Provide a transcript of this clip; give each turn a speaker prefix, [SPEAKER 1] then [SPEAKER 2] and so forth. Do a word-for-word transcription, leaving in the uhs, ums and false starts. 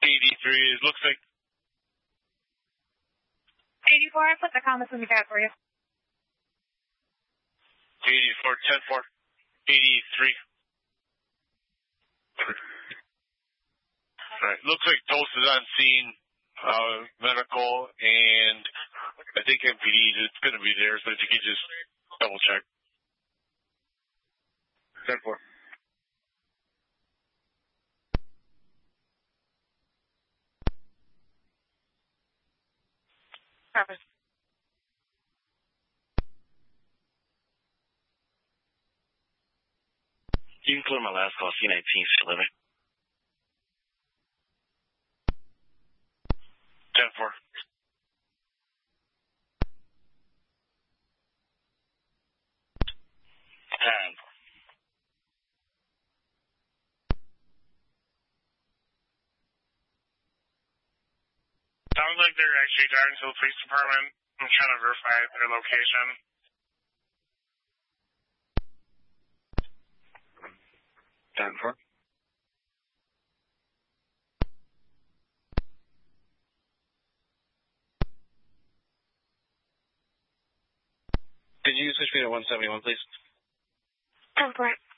[SPEAKER 1] eighty-three, it looks like.
[SPEAKER 2] eighty-four, I put the comments in the chat for you.
[SPEAKER 1] eighty-four, ten four, eighty-three. Alright, looks like Dose is on scene, uh, medical, and I think M P D is going to be there, so if you could just double check. ten four.
[SPEAKER 2] Copy.
[SPEAKER 3] You can clear my last call, C nineteen, still living.
[SPEAKER 1] ten four.
[SPEAKER 3] ten.
[SPEAKER 4] Sounds like they're actually driving to the police department. I'm trying to verify their location.
[SPEAKER 1] ten four.
[SPEAKER 3] Could you switch me to one seventy-one, please?
[SPEAKER 2] ten four.